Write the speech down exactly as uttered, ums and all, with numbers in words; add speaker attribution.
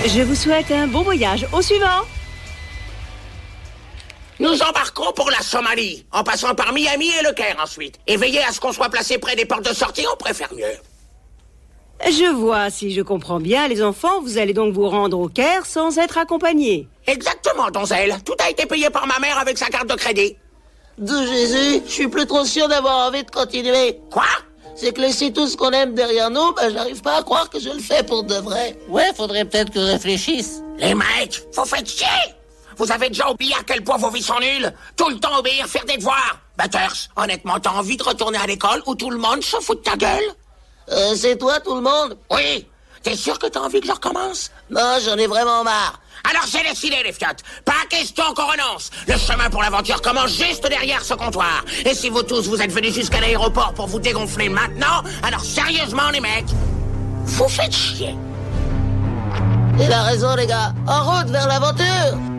Speaker 1: Je vous souhaite un bon voyage. Au suivant.
Speaker 2: Nous embarquerons pour la Somalie, en passant par Miami et Le Caire ensuite. Et veillez à ce qu'on soit placé près des portes de sortie, on préfère mieux.
Speaker 1: Je vois, si je comprends bien, les enfants, vous allez donc vous rendre au Caire sans être accompagnés.
Speaker 2: Exactement, donzelle. Tout a été payé par ma mère avec sa carte de crédit.
Speaker 3: De Jésus, je suis plus trop sûr d'avoir envie de continuer.
Speaker 2: Quoi?
Speaker 3: C'est que laisser tout ce qu'on aime derrière nous, ben j'arrive pas à croire que je le fais pour de vrai. Ouais, faudrait peut-être que je réfléchisse.
Speaker 2: Les mecs, vous faites chier! Vous avez déjà oublié à quel point vos vies sont nulles? Tout le temps obéir, faire des devoirs. Butters, honnêtement, t'as envie de retourner à l'école où tout le monde se fout de ta gueule?
Speaker 3: Euh, c'est toi, tout le monde?
Speaker 2: Oui. T'es sûr que t'as envie que je recommence?
Speaker 3: Non, j'en ai vraiment marre.
Speaker 2: Alors c'est décidé, les fiottes. Pas question qu'on renonce. Le chemin pour l'aventure commence juste derrière ce comptoir. Et si vous tous vous êtes venus jusqu'à l'aéroport pour vous dégonfler maintenant, alors sérieusement, les mecs, vous faites chier.
Speaker 3: Il a raison, les gars. En route vers l'aventure.